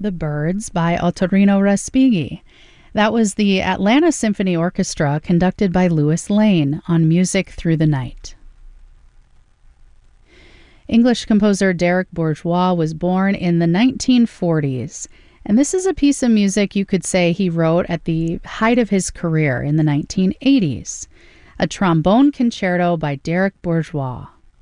The Birds by Ottorino Respighi. That was the Atlanta Symphony Orchestra conducted by Louis Lane on Music Through the Night. English composer Derek Bourgeois was born in the 1940s, and this is a piece of music you could say he wrote at the height of his career in the 1980s, a trombone concerto by Derek Bourgeois.